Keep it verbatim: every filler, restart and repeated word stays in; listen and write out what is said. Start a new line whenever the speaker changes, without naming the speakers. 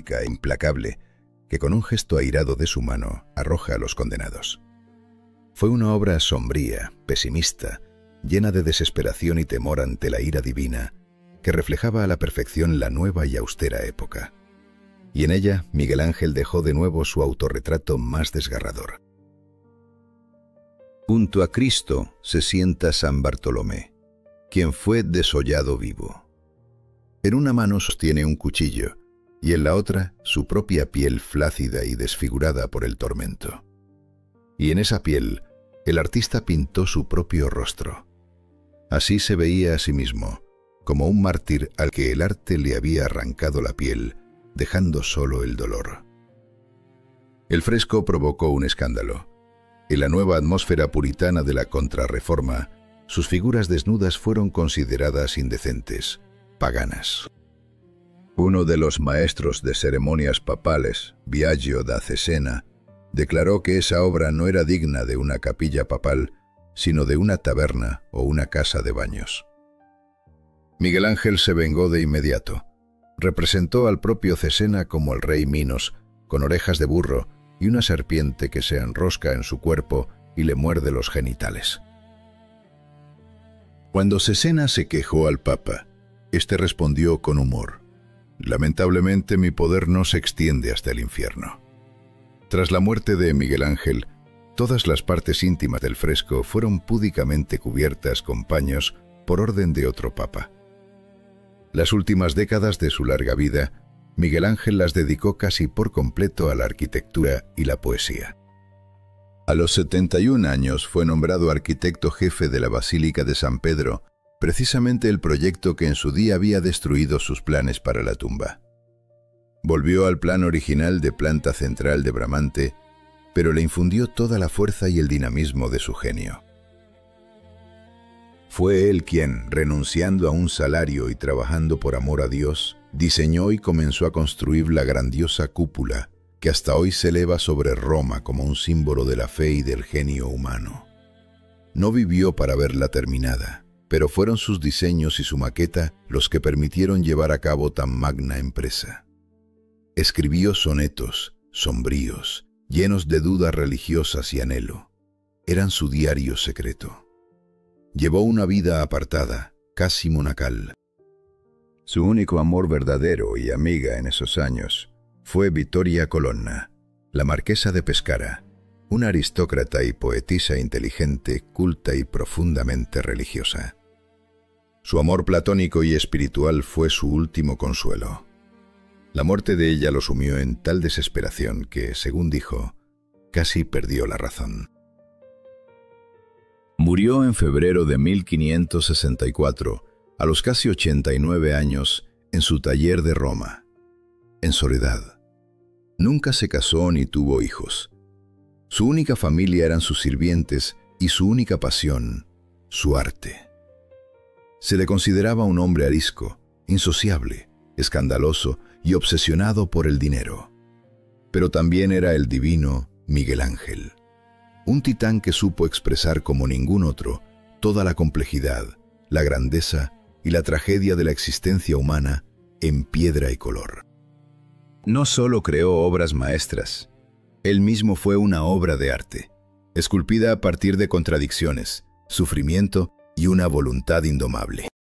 única e implacable que con un gesto airado de su mano arroja a los condenados. Fue una obra sombría, pesimista, llena de desesperación y temor ante la ira divina, que reflejaba a la perfección la nueva y austera época. Y en ella Miguel Ángel dejó de nuevo su autorretrato más desgarrador. Junto a Cristo se sienta San Bartolomé, quien fue desollado vivo. En una mano sostiene un cuchillo y en la otra su propia piel flácida y desfigurada por el tormento. Y en esa piel el artista pintó su propio rostro. Así se veía a sí mismo, como un mártir al que el arte le había arrancado la piel, dejando solo el dolor. El fresco provocó un escándalo. En la nueva atmósfera puritana de la Contrarreforma, sus figuras desnudas fueron consideradas indecentes, paganas. Uno de los maestros de ceremonias papales, Biagio da Cesena, declaró que esa obra no era digna de una capilla papal, sino de una taberna o una casa de baños. Miguel Ángel se vengó de inmediato. Representó al propio Cesena como el rey Minos, con orejas de burro y una serpiente que se enrosca en su cuerpo y le muerde los genitales. Cuando Cesena se quejó al Papa, este respondió con humor: «Lamentablemente mi poder no se extiende hasta el infierno». Tras la muerte de Miguel Ángel, todas las partes íntimas del fresco fueron púdicamente cubiertas con paños por orden de otro papa. Las últimas décadas de su larga vida, Miguel Ángel las dedicó casi por completo a la arquitectura y la poesía. A los setenta y un años fue nombrado arquitecto jefe de la Basílica de San Pedro, precisamente el proyecto que en su día había destruido sus planes para la tumba. Volvió al plan original de planta central de Bramante, pero le infundió toda la fuerza y el dinamismo de su genio. Fue él quien, renunciando a un salario y trabajando por amor a Dios, diseñó y comenzó a construir la grandiosa cúpula que hasta hoy se eleva sobre Roma como un símbolo de la fe y del genio humano. No vivió para verla terminada, pero fueron sus diseños y su maqueta los que permitieron llevar a cabo tan magna empresa. Escribió sonetos, sombríos, llenos de dudas religiosas y anhelo. Eran su diario secreto. Llevó una vida apartada, casi monacal. Su único amor verdadero y amiga en esos años fue Vittoria Colonna, la marquesa de Pescara, una aristócrata y poetisa inteligente, culta y profundamente religiosa. Su amor platónico y espiritual fue su último consuelo. La muerte de ella lo sumió en tal desesperación que, según dijo, casi perdió la razón. Murió en febrero de mil quinientos sesenta y cuatro, a los casi ochenta y nueve años, en su taller de Roma, en soledad. Nunca se casó ni tuvo hijos. Su única familia eran sus sirvientes y su única pasión, su arte. Se le consideraba un hombre arisco, insociable, escandaloso y obsesionado por el dinero. Pero también era el divino Miguel Ángel, un titán que supo expresar como ningún otro toda la complejidad, la grandeza y la tragedia de la existencia humana en piedra y color. No solo creó obras maestras, él mismo fue una obra de arte, esculpida a partir de contradicciones, sufrimiento y una voluntad indomable.